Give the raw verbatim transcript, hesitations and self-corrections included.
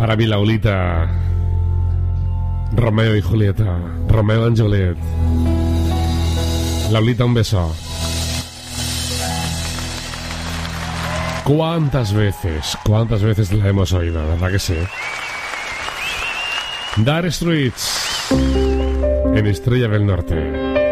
Para mí, Laulita. Romeo y Julieta. Romeo and Juliet. Laulita, un beso. ¿Cuántas veces, cuántas veces la hemos oído? ¿Verdad que sí? Dire Straits en Estrella del Norte.